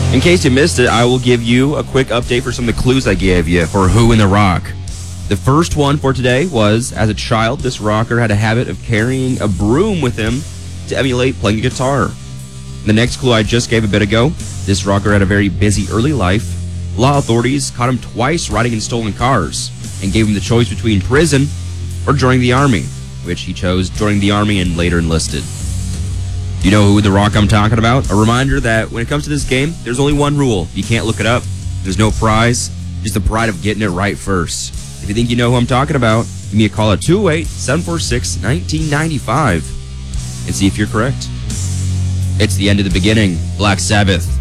In case you missed it, I will give you a quick update for some of the clues I gave you for Who in the Rock. The first one for today was, as a child, this rocker had a habit of carrying a broom with him to emulate playing a guitar. The next clue I just gave a bit ago, this rocker had a very busy early life. Law authorities caught him twice riding in stolen cars and gave him the choice between prison or joining the Army, which he chose joining the Army and later enlisted. Do you know who the rock I'm talking about? A reminder that when it comes to this game, there's only one rule. You can't look it up. There's no prize, just the pride of getting it right first. If you think you know who I'm talking about, give me a call at 208-746-1995 and see if you're correct. It's the end of the beginning. Black Sabbath.